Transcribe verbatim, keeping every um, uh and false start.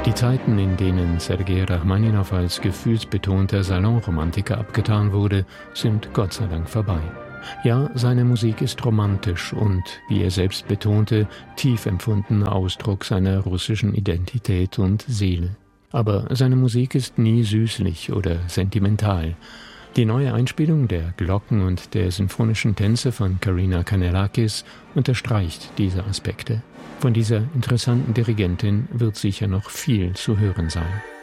Die Zeiten, in denen Sergei Rachmaninow als gefühlsbetonter Salonromantiker abgetan wurde, sind Gott sei Dank vorbei. Ja, seine Musik ist romantisch und, wie er selbst betonte, tief empfundener Ausdruck seiner russischen Identität und Seele. Aber seine Musik ist nie süßlich oder sentimental. Die neue Einspielung der Glocken und der sinfonischen Tänze von Karina Kanellakis unterstreicht diese Aspekte. Von dieser interessanten Dirigentin wird sicher noch viel zu hören sein.